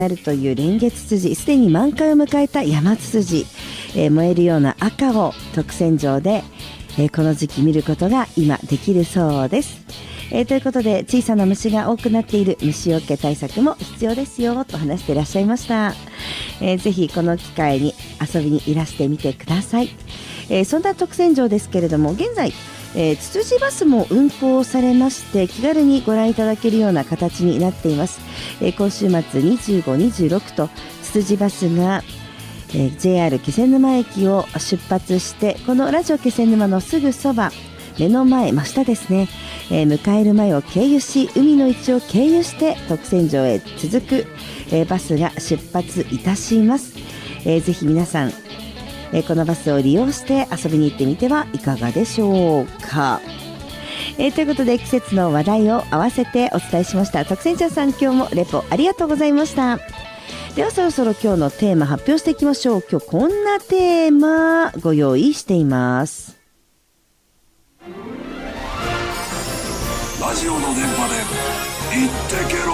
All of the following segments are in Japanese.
なるというレンゲツツジ、すでに満開を迎えたヤマツツジ、燃えるような赤を徳泉城で、この時期見ることが今できるそうです。ということで、小さな虫が多くなっている虫除け対策も必要ですよと話していらっしゃいました。ぜひこの機会に遊びにいらしてみてください。そんな徳泉城ですけれども、現在ツツジバスも運行されまして、気軽にご覧いただけるような形になっています。今週末25、26とツツジバスが、JR 気仙沼駅を出発して、このラジオ気仙沼のすぐそば、目の前真下ですね、迎える前を経由し、海の位置を経由して徳泉城へ続く、バスが出発いたします。ぜひ皆さん、このバスを利用して遊びに行ってみてはいかがでしょうか。ということで、季節の話題を合わせてお伝えしました。徳泉城さん、今日もレポありがとうございました。ではそろそろ今日のテーマ発表していきましょう。今日こんなテーマご用意しています。 ラジオの電波で言ってけろ。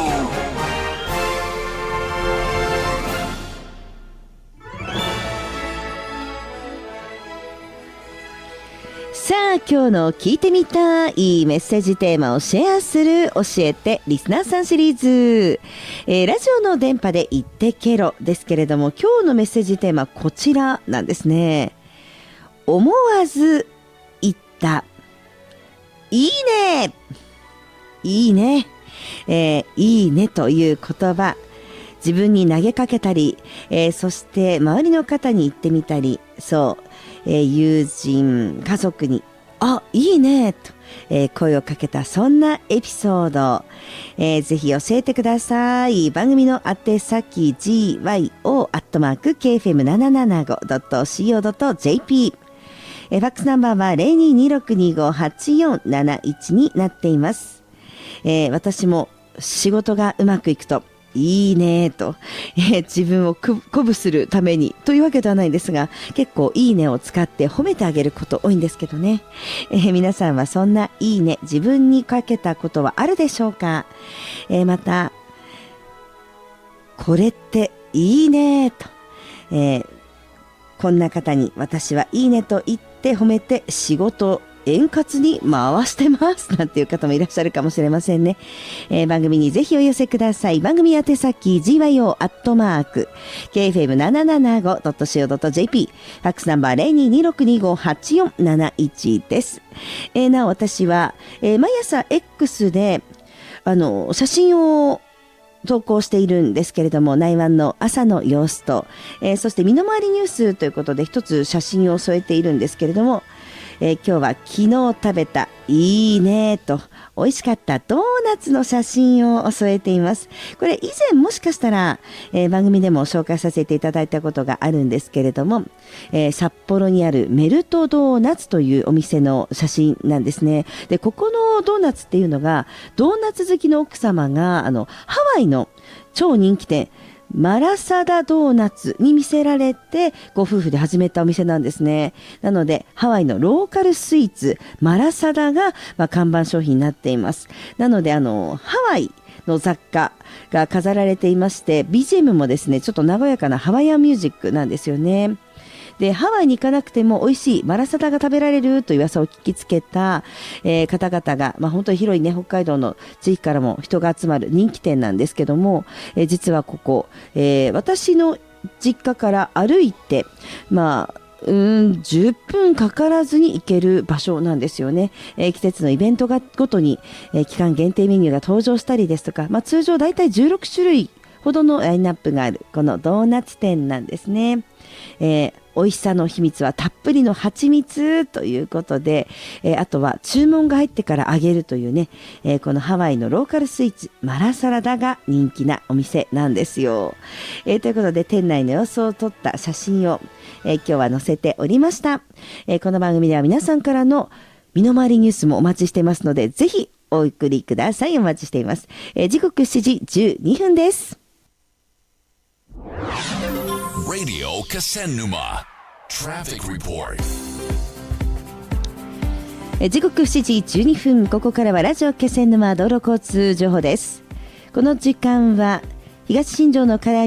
さあ、今日の聞いてみたいメッセージテーマをシェアする教えてリスナーさんシリーズ、ラジオの電波で言ってけろですけれども、今日のメッセージテーマはこちらなんですね。思わず言ったいいね、いいね、いいねという言葉、自分に投げかけたり、そして周りの方に言ってみたり、そう、友人家族にあ、いいねと、声をかけた、そんなエピソード、ぜひ教えてください。番組の宛先 gyo@kfm775.co.jp、ファックスナンバーは 0226258471 になっています。私も仕事がうまくいくといいねと、自分を鼓舞するためにというわけではないんですが、結構いいねを使って褒めてあげること多いんですけどね。皆さんはそんないいね、自分にかけたことはあるでしょうか。また、これっていいねと、こんな方に私はいいねと言って褒めて仕事を円滑に回してますなんていう方もいらっしゃるかもしれませんね。番組にぜひお寄せください。番組宛先 gyo@kfm775.co.jp、 ファックスナンバー 0226258471 です。なお私は、毎朝 X で写真を投稿しているんですけれども、内湾の朝の様子と、そして身の回りニュースということで一つ写真を添えているんですけれども、今日は昨日食べたいいねと美味しかったドーナツの写真を添えています。これ以前もしかしたら、番組でも紹介させていただいたことがあるんですけれども、札幌にあるメルトドーナツというお店の写真なんですね。で、ここのドーナツっていうのが、ドーナツ好きの奥様がハワイの超人気店マラサダドーナツに見せられてご夫婦で始めたお店なんですね。なのでハワイのローカルスイーツマラサダが、看板商品になっています。なのでハワイの雑貨が飾られていまして、 BGM もですねちょっと和やかなハワイアンミュージックなんですよね。で、ハワイに行かなくても美味しいマラサダが食べられるという噂を聞きつけた、方々が、本当に広いね、北海道の地域からも人が集まる人気店なんですけども、実はここ、私の実家から歩いて、10分かからずに行ける場所なんですよね。季節のイベントがごとに、期間限定メニューが登場したりですとか、通常だいたい16種類ほどのラインナップがあるこのドーナツ店なんですね。美味しさの秘密はたっぷりの蜂蜜ということで、あとは注文が入ってから揚げるというね、このハワイのローカルスイーツマラサラダが人気なお店なんですよ。ということで店内の様子を撮った写真を、今日は載せておりました。この番組では皆さんからの身の回りニュースもお待ちしていますので、ぜひお送りください。お待ちしています。時刻7時12分です。 Radio Kisenuma Traffic Report。 時刻7時12分、ここからはラジオ気仙沼道路交通情報です。この時間は東新庄の唐揚